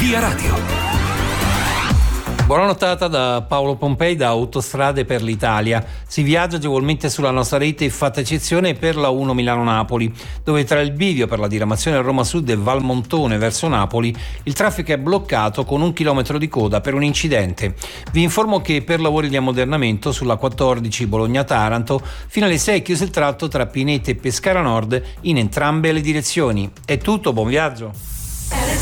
Via Radio. Buona nottata da Paolo Pompei da Autostrade per l'Italia. Si viaggia agevolmente sulla nostra rete, fatta eccezione per la 1 Milano-Napoli, dove tra il bivio per la diramazione Roma Sud e Valmontone verso Napoli il traffico è bloccato con 1 chilometro di coda per un incidente. Vi informo che per lavori di ammodernamento sulla 14 Bologna-Taranto fino alle 6 è chiuso il tratto tra Pinete e Pescara Nord in entrambe le direzioni. È tutto, buon viaggio!